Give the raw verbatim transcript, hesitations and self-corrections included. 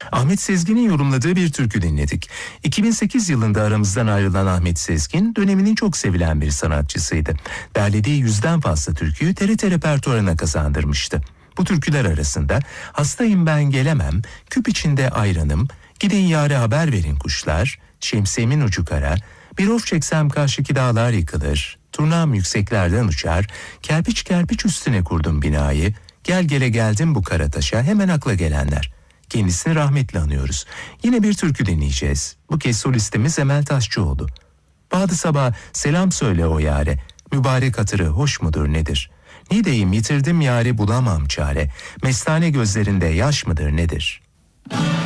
Ahmet Sezgin'in yorumladığı bir türkü dinledik. iki bin sekiz yılında aramızdan ayrılan Ahmet Sezgin döneminin çok sevilen bir sanatçısıydı. Derlediği yüzden fazla türküyü T R T repertuarına kazandırmıştı. Bu türküler arasında Hastayım Ben Gelemem, Küp içinde Ayranım, Gidin Yâre Haber Verin Kuşlar, Şemsiyemin Ucu Kara, Bir Of Çeksem Karşıki Dağlar Yıkılır, Turnam Yükseklerden Uçar, Kerpiç kerpiç üstüne kurdum binayı, Gel gele geldim bu Karataş'a, hemen akla gelenler. Kendisini rahmetle anıyoruz. Yine bir türkü dinleyeceğiz. Bu kez solistimiz Emel Taşçıoğlu. Bağdı sabah selam söyle o yâre, mübarek hatırı hoş mudur nedir? Ne diyeyim yitirdim yâre bulamam çare, mestane gözlerinde yaş mıdır nedir?